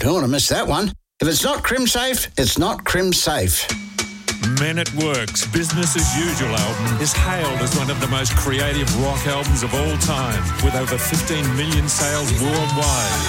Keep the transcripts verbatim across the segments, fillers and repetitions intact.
Don't want to miss that one. If it's not Crimsafe, it's not Crimsafe. Men at Work's Business as Usual album is hailed as one of the most creative rock albums of all time, with over fifteen million sales worldwide.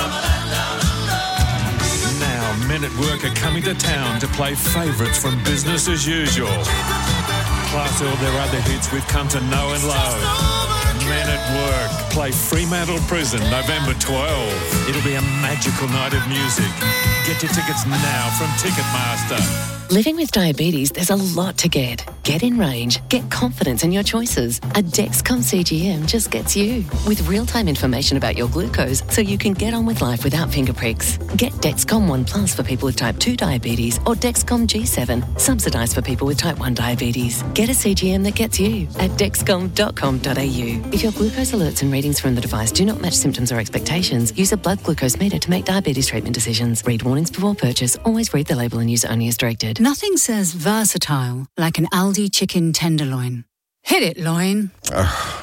Now, Men at Work are coming to town to play favourites from Business as Usual, plus all their other hits we've come to know and love. Men at Work play Fremantle Prison November twelfth. It'll be a magical night of music. Get your tickets now from Ticketmaster. Living with diabetes, there's a lot to get. Get in range. Get confidence in your choices. A Dexcom C G M just gets you. With real-time information about your glucose so you can get on with life without finger pricks. Get Dexcom One Plus for people with type two diabetes or Dexcom G seven, subsidised for people with type one diabetes. Get a C G M that gets you at dexcom dot com dot a u. If your glucose alerts and readings from the device do not match symptoms or expectations, use a blood glucose meter to make diabetes treatment decisions. Read warnings before purchase. Always read the label and use only as directed. Nothing says versatile like an Aldi chicken tenderloin. Hit it, loin. Uh,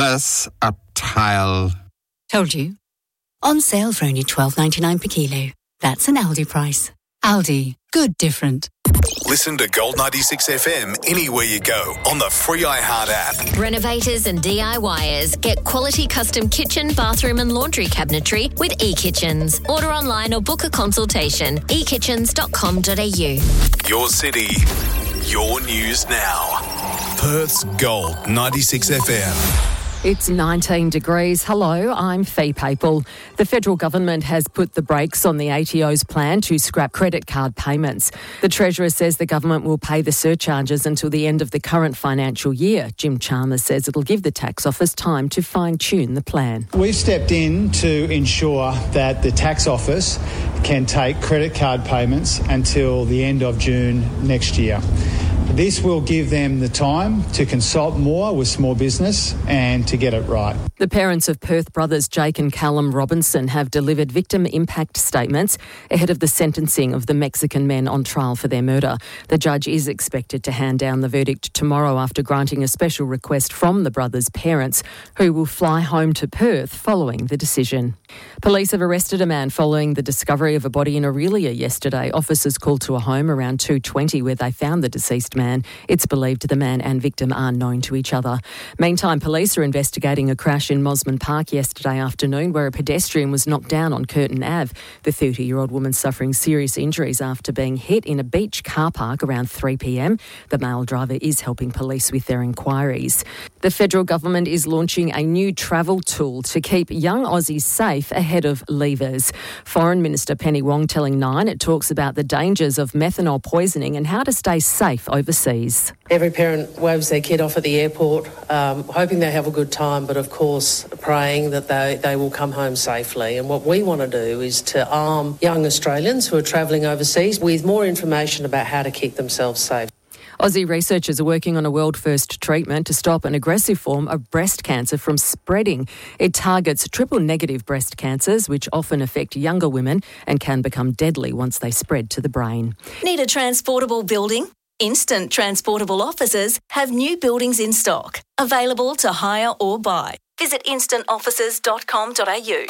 versatile. Told you. On sale for only twelve ninety-nine per kilo. That's an Aldi price. Aldi. Good different. Listen to Gold ninety-six F M anywhere you go on the free iHeart app. Renovators and DIYers get quality custom kitchen, bathroom and laundry cabinetry with eKitchens. Order online or book a consultation. e kitchens dot com dot a u. Your city, your news now. Perth's Gold ninety-six F M. It's nineteen degrees. Hello, I'm Fee Papel. The federal government has put the brakes on the A T O's plan to scrap credit card payments. The Treasurer says the government will pay the surcharges until the end of the current financial year. Jim Chalmers says it'll give the tax office time to fine-tune the plan. We've stepped in to ensure that the tax office can take credit card payments until the end of June next year. This will give them the time to consult more with small business and to get it right. The parents of Perth brothers Jake and Callum Robinson have delivered victim impact statements ahead of the sentencing of the Mexican men on trial for their murder. The judge is expected to hand down the verdict tomorrow after granting a special request from the brothers' parents, who will fly home to Perth following the decision. Police have arrested a man following the discovery of a body in Aurelia yesterday. Officers called to a home around two twenty where they found the deceased man. It's believed the man and victim are known to each other. Meantime, police are investigating a crash in Mosman Park yesterday afternoon where a pedestrian was knocked down on Curtin Avenue. The thirty-year-old woman suffering serious injuries after being hit in a beach car park around three p.m. The male driver is helping police with their inquiries. The federal government is launching a new travel tool to keep young Aussies safe ahead of leavers. Foreign Minister Penny Wong telling Nine it talks about the dangers of methanol poisoning and how to stay safe overseas. Every parent waves their kid off at the airport, um, hoping they have a good time, but of course praying that they, they will come home safely. And what we want to do is to arm young Australians who are travelling overseas with more information about how to keep themselves safe. Aussie researchers are working on a world-first treatment to stop an aggressive form of breast cancer from spreading. It targets triple-negative breast cancers, which often affect younger women and can become deadly once they spread to the brain. Need a transportable building? Instant Transportable Offices have new buildings in stock, available to hire or buy. Visit instant offices dot com dot a u.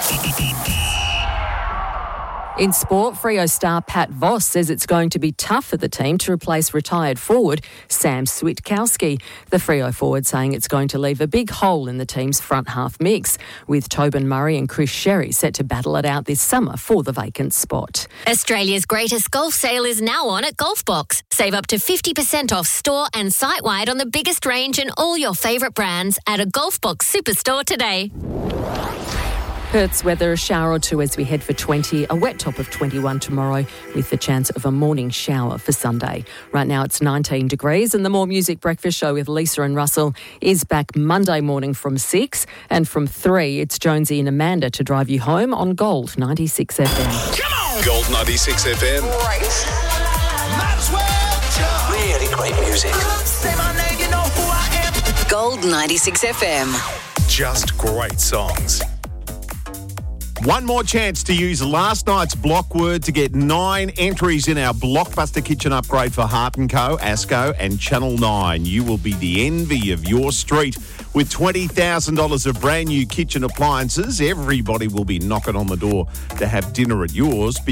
In sport, Freo star Pat Voss says it's going to be tough for the team to replace retired forward Sam Switkowski. The Freo forward saying it's going to leave a big hole in the team's front half mix, with Tobin Murray and Chris Sherry set to battle it out this summer for the vacant spot. Australia's greatest golf sale is now on at Golfbox. Save up to fifty percent off store and site-wide on the biggest range and all your favourite brands at a Golfbox superstore today. Perth's weather, a shower or two as we head for twenty, a wet top of twenty-one tomorrow with the chance of a morning shower for Sunday. Right now it's nineteen degrees and the More Music Breakfast Show with Lisa and Russell is back Monday morning from six, and from three it's Jonesy and Amanda to drive you home on Gold ninety-six F M. Come on! Gold ninety-six F M. Right. Might as well jump. Really great music. Say my name, you know who I am. Gold ninety-six F M. Just great songs. One more chance to use last night's block word to get nine entries in our Blockbuster Kitchen upgrade for Hart and Co, Asco and Channel nine. You will be the envy of your street. With twenty thousand dollars of brand new kitchen appliances, everybody will be knocking on the door to have dinner at yours.